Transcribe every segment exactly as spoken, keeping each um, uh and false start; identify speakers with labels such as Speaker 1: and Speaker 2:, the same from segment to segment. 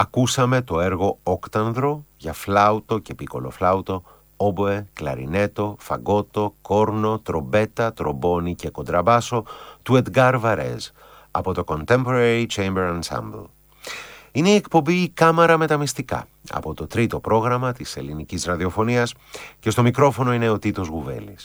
Speaker 1: Ακούσαμε το έργο «Όκτανδρο» για φλάουτο και πικολοφλάουτο, όμποε, κλαρινέτο, φαγκότο, κόρνο, τρομπέτα, τρομπόνι και κοντραμπάσο του Εντγκάρ Βαρέζ από το Contemporary Chamber Ensemble. Είναι η εκπομπή «Κάμαρα με τα μυστικά» από το τρίτο πρόγραμμα της ελληνικής ραδιοφωνίας και στο μικρόφωνο είναι ο Τίτος Γουβέλης.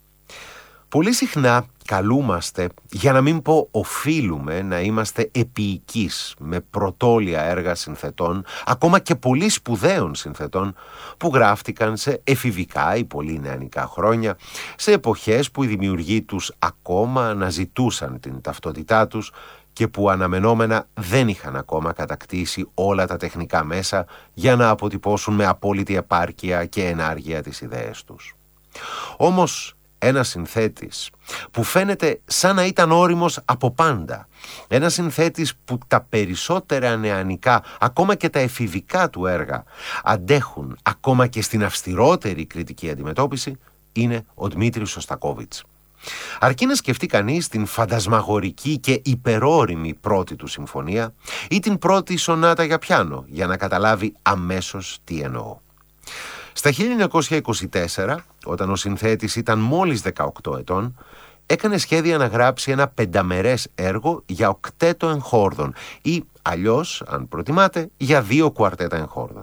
Speaker 1: Πολύ συχνά καλούμαστε, για να μην πω οφείλουμε, να είμαστε επίοικείς με πρωτόλια έργα συνθετών, ακόμα και πολύ σπουδαίων συνθετών, που γράφτηκαν σε εφηβικά ή πολύ νεανικά χρόνια, σε εποχές που οι δημιουργοί τους ακόμα αναζητούσαν την ταυτότητά τους και που αναμενόμενα δεν είχαν ακόμα κατακτήσει όλα τα τεχνικά μέσα για να αποτυπώσουν με απόλυτη επάρκεια και ενάργεια τις ιδέες τους. Όμως, ένας συνθέτης που φαίνεται σαν να ήταν όριμος από πάντα, ένας συνθέτης που τα περισσότερα νεανικά, ακόμα και τα εφηβικά του έργα, αντέχουν ακόμα και στην αυστηρότερη κριτική αντιμετώπιση, είναι ο Δημήτρης Σωστακόβιτς. Αρκεί να σκεφτεί κανείς την φαντασμαγορική και υπερόριμη πρώτη του συμφωνία ή την πρώτη σονάτα για πιάνο για να καταλάβει αμέσως τι εννοώ. Στα χίλια εννιακόσια είκοσι τέσσερα, όταν ο συνθέτης ήταν μόλις δεκαοκτώ ετών, έκανε σχέδια να γράψει ένα πενταμερές έργο για οκτέτο εγχόρδων ή αλλιώς, αν προτιμάτε, για δύο κουαρτέτα εγχόρδων.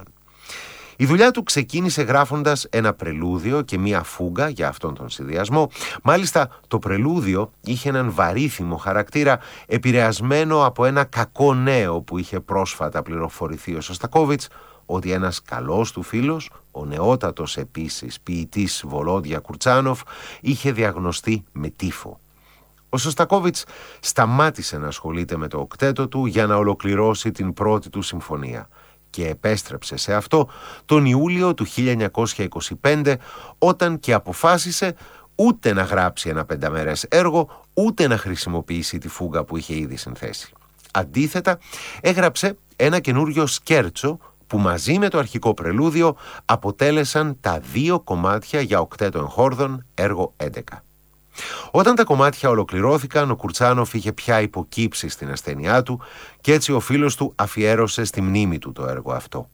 Speaker 1: Η δουλειά του ξεκίνησε γράφοντας ένα πρελούδιο και μία φούγκα για αυτόν τον συνδυασμό. Μάλιστα, το πρελούδιο είχε έναν βαρύθιμο χαρακτήρα, επηρεασμένο από ένα κακό νέο που είχε πρόσφατα πληροφορηθεί ο Σωστακόβιτς, ότι ένας καλός του φίλος, ο νεότατος επίσης ποιητής Βολόντια Κουρτσάνοφ, είχε διαγνωστεί με τύφο. Ο Σωστακόβιτς σταμάτησε να ασχολείται με το οκτέτο του για να ολοκληρώσει την πρώτη του συμφωνία και επέστρεψε σε αυτό τον Ιούλιο του χίλια εννιακόσια είκοσι πέντε, όταν και αποφάσισε ούτε να γράψει ένα πενταμερές έργο, ούτε να χρησιμοποιήσει τη φούγκα που είχε ήδη συνθέσει. Αντίθετα, έγραψε ένα καινούριο σκέρτσο που μαζί με το αρχικό πρελούδιο αποτέλεσαν τα δύο κομμάτια για οκτέτο εγχόρδων, έργο έντεκα. Όταν τα κομμάτια ολοκληρώθηκαν, ο Κουρτσάνοφ είχε πια υποκύψει στην ασθένειά του και έτσι ο φίλος του αφιέρωσε στη μνήμη του το έργο αυτό.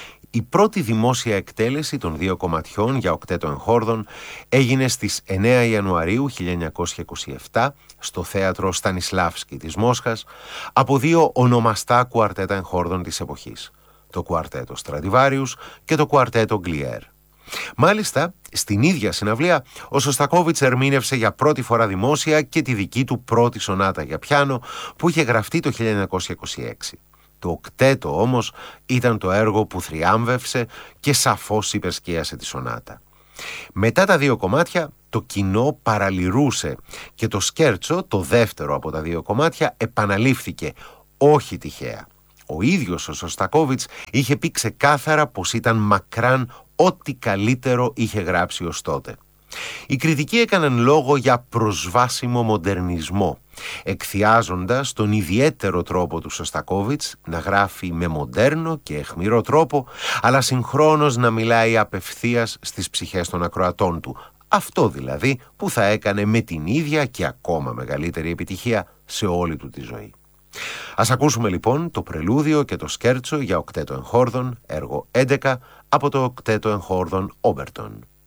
Speaker 1: Η πρώτη δημόσια εκτέλεση των δύο κομματιών για οκτέτο εγχόρδων έγινε στις εννέα Ιανουαρίου χίλια εννιακόσια είκοσι επτά στο θέατρο Στανισλάβσκι της Μόσχας από δύο ονομαστά κουαρτέτα εγχόρδων της εποχής, το κουαρτέτο Στραντιβάριους και το κουαρτέτο Γκλιέρ. Μάλιστα, στην ίδια συναυλία, ο Σωστακόβιτς ερμήνευσε για πρώτη φορά δημόσια και τη δική του πρώτη σονάτα για πιάνο που είχε γραφτεί το χίλια εννιακόσια είκοσι έξι. Το οκτέτο όμως ήταν το έργο που θριάμβευσε και σαφώς υπερσκίασε τη σονάτα. Μετά τα δύο κομμάτια, το κοινό παραλυρούσε και το σκέρτσο, το δεύτερο από τα δύο κομμάτια, επαναλήφθηκε, όχι τυχαία. Ο ίδιος ο Σωστακόβιτς είχε πει ξεκάθαρα πως ήταν μακράν ό,τι καλύτερο είχε γράψει ως τότε. Οι κριτικοί έκαναν λόγο για προσβάσιμο μοντερνισμό, εκθιάζοντας τον ιδιαίτερο τρόπο του Σωστακόβιτς να γράφει με μοντέρνο και αιχμηρό τρόπο, αλλά συγχρόνως να μιλάει απευθείας στις ψυχές των ακροατών του. Αυτό δηλαδή που θα έκανε με την ίδια και ακόμα μεγαλύτερη επιτυχία σε όλη του τη ζωή. Ας ακούσουμε λοιπόν το πρελούδιο και το σκέρτσο για οκτέτο εγχόρδων, έργο έντεκα, από το οκτέτο εγχόρδων Όμπερτον.